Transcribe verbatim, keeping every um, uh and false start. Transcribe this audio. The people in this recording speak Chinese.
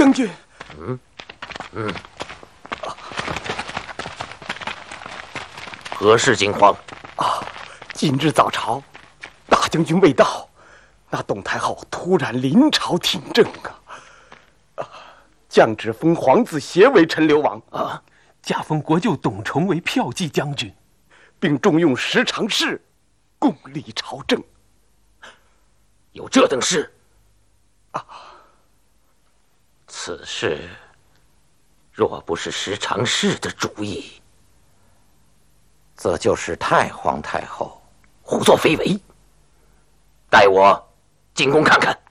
将军。 嗯嗯，何事惊慌？ 啊，今日早朝，大将军未到，那董太后突然临朝听政啊！啊，降旨封皇子协为陈留王啊，加封国舅董崇为骠骑将军， 并重用十常侍，共理朝政。 有这等事？ 啊， 此事若不是十常侍的主意，则就是太皇太后胡作非为。待我进宫看看。